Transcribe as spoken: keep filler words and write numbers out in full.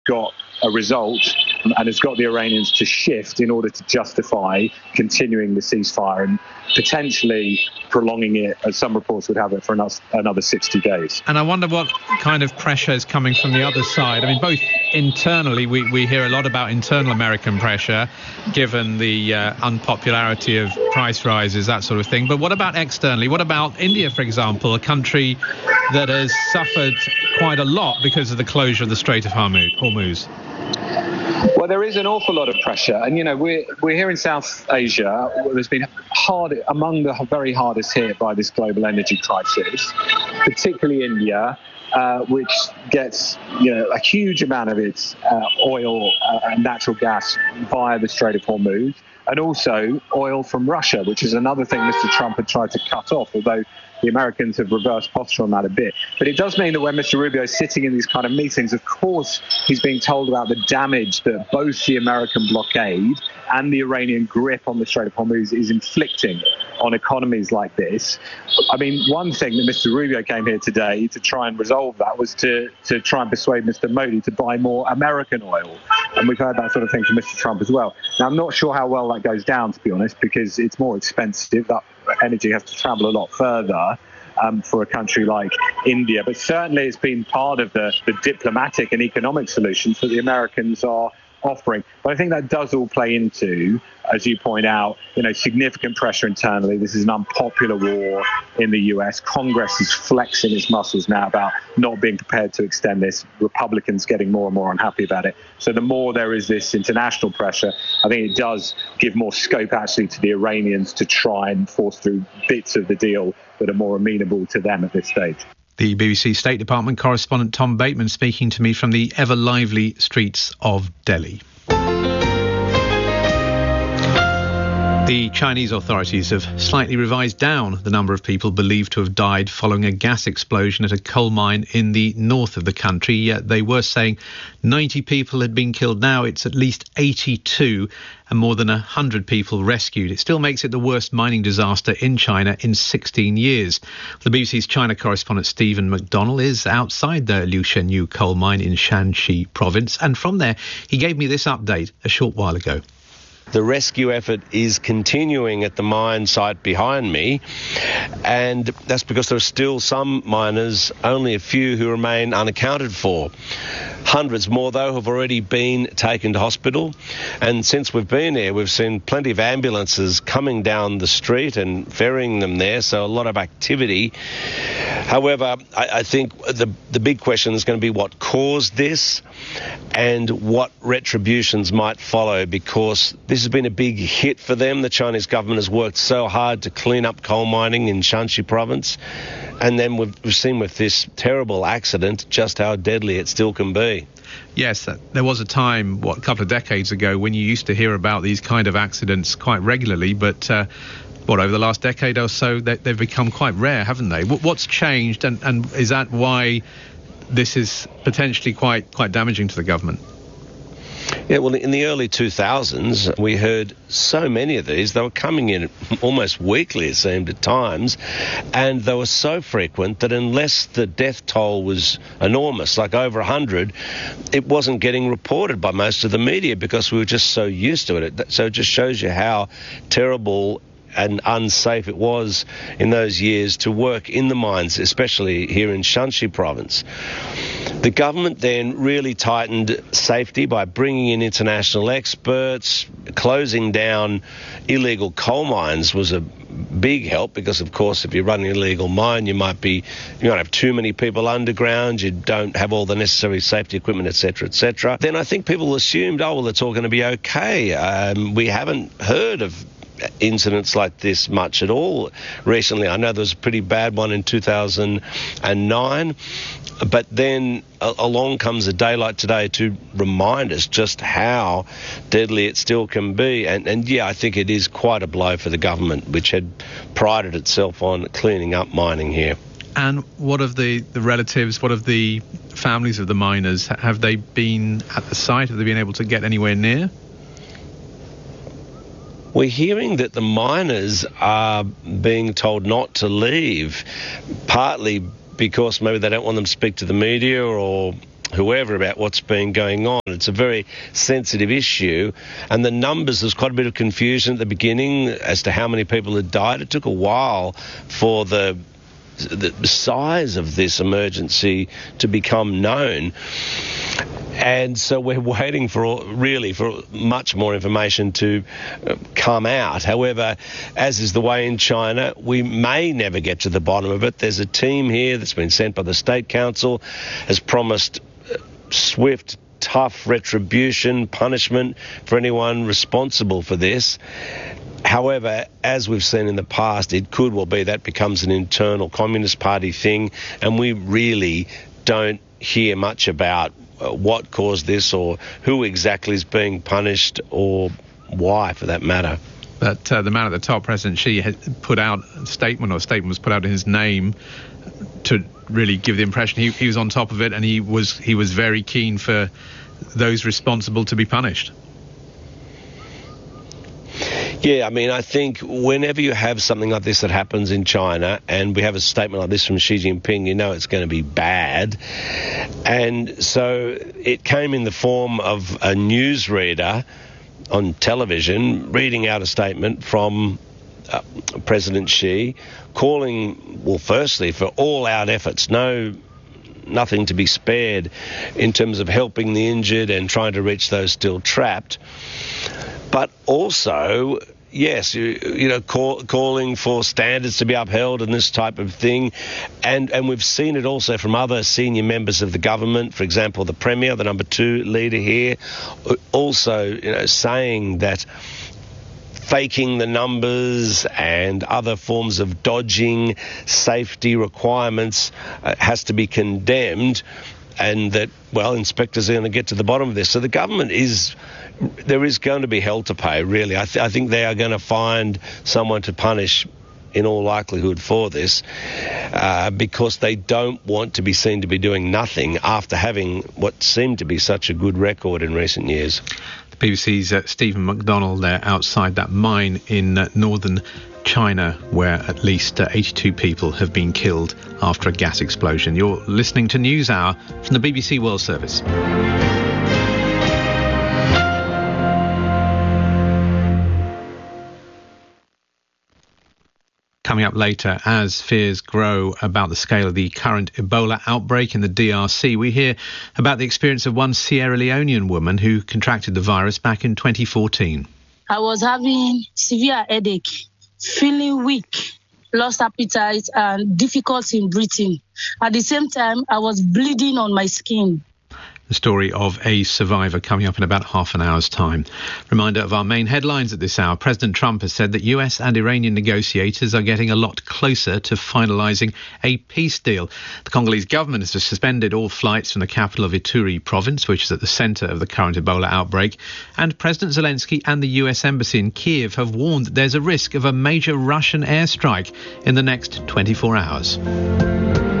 got a result and has got the Iranians to shift in order to justify continuing the ceasefire and potentially prolonging it, as some reports would have it, for another sixty days. And I wonder what kind of pressure is coming from the other side. I mean, both internally, we, we hear a lot about internal American pressure, given the uh, unpopularity of price rises, that sort of thing. But what about externally? What about India, for example, a country that has suffered quite a lot because of the closure of the Strait of Hormuz? Well, there is an awful lot of pressure. And, you know, we're, we're here in South Asia. There's been hard, among the very hardest hit by this global energy crisis, particularly India, uh, which gets, you know, a huge amount of its uh, oil uh, and natural gas via the Strait of Hormuz, and also oil from Russia, which is another thing Mister Trump had tried to cut off, although the Americans have reversed posture on that a bit. But it does mean that when Mister Rubio is sitting in these kind of meetings, of course, he's being told about the damage that both the American blockade and the Iranian grip on the Strait of Hormuz is inflicting on economies like this. I mean, one thing that Mister Rubio came here today to try and resolve that was to, to try and persuade Mister Modi to buy more American oil. And we've heard that sort of thing from Mister Trump as well. Now, I'm not sure how well that goes down, to be honest, because it's more expensive. That energy has to travel a lot further um, for a country like India. But certainly it's been part of the, the diplomatic and economic solutions that the Americans are offering. But I think that does all play into, as you point out, you know, significant pressure internally. This is an unpopular war in the U S. Congress is flexing its muscles now about not being prepared to extend this. Republicans getting more and more unhappy about it. So the more there is this international pressure, I think it does give more scope actually to the Iranians to try and force through bits of the deal that are more amenable to them at this stage. The B B C State Department correspondent Tom Bateman speaking to me from the ever lively streets of Delhi. The Chinese authorities have slightly revised down the number of people believed to have died following a gas explosion at a coal mine in the north of the country. Yet they were saying ninety people had been killed. Now it's at least eighty-two and more than one hundred people rescued. It still makes it the worst mining disaster in China in sixteen years. The B B C's China correspondent Stephen McDonnell is outside the Liu Shenyu coal mine in Shanxi province, and from there he gave me this update a short while ago. The rescue effort is continuing at the mine site behind me, and that's because there are still some miners, only a few, who remain unaccounted for. Hundreds more, though, have already been taken to hospital, and since we've been here, we've seen plenty of ambulances coming down the street and ferrying them there, so a lot of activity. However, I, I think the, the big question is going to be what caused this and what retributions might follow, because this has been a big hit for them. The Chinese government has worked so hard to clean up coal mining in Shanxi province, and then we've, we've seen with this terrible accident just how deadly it still can be. Yes, there was a time, what, a couple of decades ago, when you used to hear about these kind of accidents quite regularly, but uh, what, over the last decade or so, they, they've become quite rare, haven't they? What's changed, and, and is that why this is potentially quite quite damaging to the government? Yeah, well, in the early two thousands, we heard so many of these. They were coming in almost weekly, it seemed, at times, and they were so frequent that unless the death toll was enormous, like over one hundred, it wasn't getting reported by most of the media because we were just so used to it. So it just shows you how terrible and unsafe it was in those years to work in the mines, especially here in Shanxi province. The government then really tightened safety by bringing in international experts. Closing down illegal coal mines was a big help because, of course, if you run an illegal mine, you might be you might have too many people underground, you don't have all the necessary safety equipment, et cetera, et cetera. Then I think people assumed, oh, well, it's all going to be okay. Um, we haven't heard of incidents like this much at all recently. I know there was a pretty bad one in two thousand nine, but then a- along comes a day like today to remind us just how deadly it still can be. And, and yeah, I think it is quite a blow for the government, which had prided itself on cleaning up mining here. And what of the, the relatives, what of the families of the miners? Have they been at the site? Have they been able to get anywhere near? We're hearing that the miners are being told not to leave, partly because maybe they don't want them to speak to the media, or whoever about what's been going on. It's a very sensitive issue, and the numbers, there's quite a bit of confusion at the beginning as to how many people had died. It took a while for the the size of this emergency to become known, and so we're waiting for really for much more information to come out. However, as is the way in China, we may never get to the bottom of it. There's a team here that's been sent by the State Council, has promised swift, tough retribution, punishment for anyone responsible for this. However, as we've seen in the past, it could well be that becomes an internal Communist Party thing, and we really don't hear much about uh, what caused this or who exactly is being punished or why, for that matter. But uh, the man at the top, President Xi, had put out a statement, or a statement was put out in his name to really give the impression he, he was on top of it, and he was he was very keen for those responsible to be punished. Yeah, I mean, I think whenever you have something like this that happens in China, and we have a statement like this from Xi Jinping, you know it's going to be bad. And so it came in the form of a newsreader on television reading out a statement from uh, President Xi, calling, well, firstly, for all-out efforts, no... nothing to be spared in terms of helping the injured and trying to reach those still trapped. But also, yes, you, you know, call, calling for standards to be upheld and this type of thing. And, and we've seen it also from other senior members of the government, for example, the Premier, the number two leader here, also, you know, saying that faking the numbers and other forms of dodging safety requirements uh, has to be condemned, and that, well, inspectors are going to get to the bottom of this. So the government is, there is going to be hell to pay, really. I, th- I think they are going to find someone to punish in all likelihood for this, uh, because they don't want to be seen to be doing nothing after having what seemed to be such a good record in recent years. B B C's uh, Stephen McDonald there outside that mine in uh, northern China, where at least uh, eighty-two people have been killed after a gas explosion. You're listening to NewsHour from the B B C World Service. Coming up later, as fears grow about the scale of the current Ebola outbreak in the D R C, we hear about the experience of one Sierra Leonean woman who contracted the virus back in twenty fourteen. I was having severe headache, feeling weak, lost appetite and difficulty in breathing. At the same time, I was bleeding on my skin. The story of a survivor coming up in about half an hour's time. Reminder of our main headlines at this hour. President Trump has said that U S and Iranian negotiators are getting a lot closer to finalising a peace deal. The Congolese government has suspended all flights from the capital of Ituri province, which is at the centre of the current Ebola outbreak. And President Zelensky and the U S Embassy in Kiev have warned that there's a risk of a major Russian airstrike in the next twenty-four hours.